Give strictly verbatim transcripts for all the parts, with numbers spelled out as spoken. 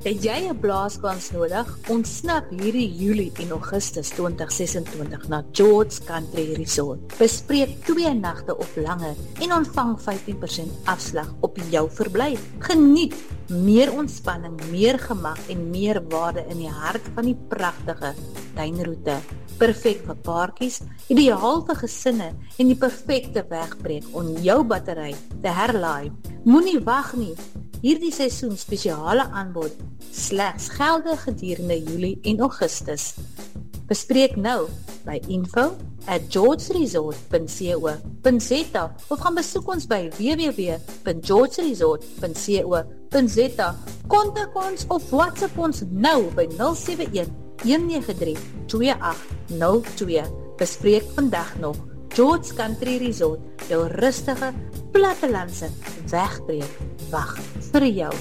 Het jy 'n blaaskans nodig? Ontsnap hierdie Julie en Augustus twintig sesentwintig na George Country Resort. Bespreek twee nagte of langer en ontvang vyftien persent afslag op jou verblyf. Geniet meer ontspanning, meer gemak en meer waarde in die hart van die pragtige tuinroete. Perfek vir paartjies, ideaal vir gesinne en die perfekte wegbreek om jou battery te herlaai. Moenie wag nie. Hierdie seisoen spesiale aanbod slegs geldig gedurende Julie en Augustus. Bespreek nou by info at georgeresort punt co punt za of gaan besoek ons by w w w punt georgeresort punt co punt za. Kontak ons of WhatsApp ons nou by nul sewe een, een nege drie, twee agt nul twee. Bespreek vandag nog. George Country Resort, jou rustige, plattelandse wegbreek wag vir jou.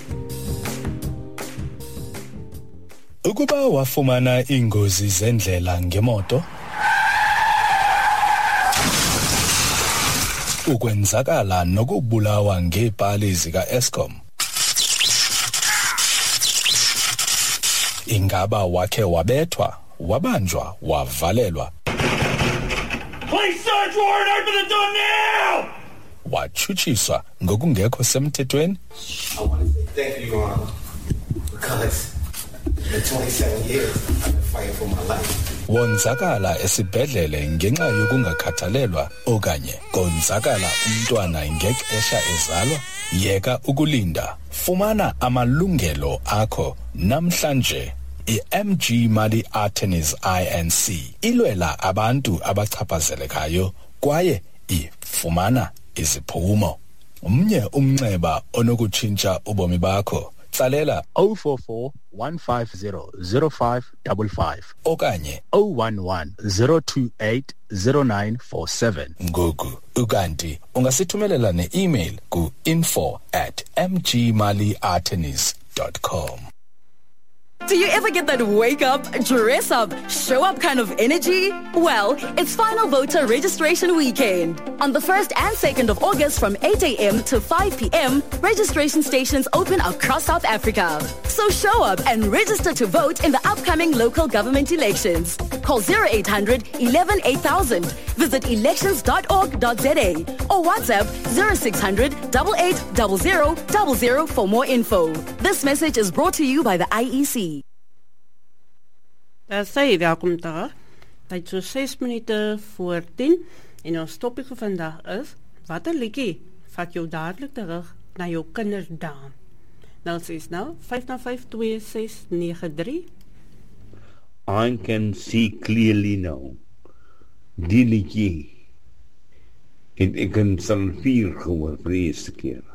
Ukuba wafumana ingozi zendlela ngemoto, ukwenzakala nokubulawa ngeepali zika Eskom, ingaba wakhe wabethwa, wabanjwa, wavalelwa, Police search warrant, open the door now! wachuchiswa ngokungekho semthethweni? I want to say thank you, Your Honor, because in twenty-seven years I've been fighting for my life. Wonzakala esibhedlele ngenxa yokungakhathalelwa okanye konzakala umntwana ngexesha ezalwa? Yeka ukulinda. Fumana amalungelo akho namhlanje. I-M G Mali Attorneys I N C ilwela abantu abachaphazelekayo kwaye ifumana iziphumo. Umnye umnxeba onokutshintsha ubomi bakho. Tsalela zero four four, one five zero, zero five five five okanye zero one one, zero two eight, zero nine four seven. Ngoku ukanti ungasithumelela ne-email ku info at m g mali attorneys dot com. Do you ever get that wake up, dress up, show up kind of energy? Well, it's final voter registration weekend. On the first and second of August from eight a m to five p m, registration stations open across South Africa. So show up and register to vote in the upcoming local government elections. Call zero eight hundred, eleven, eight thousand. Visit elections dot org dot za or WhatsApp zero six hundred, eight eight zero zero zero zero for more info. This message is brought to you by the I E C. Daar sê welkom terug. Tyd so ses minute voor tien en ons topik vir vandag is: watter liedjie vat jou dadelik terug na jou kinderdae? Nou sê nou vyf na vyf twee ses nege drie. I can see clearly now. Die liedjie het ek in Salvier gehoor vir die eerste keer.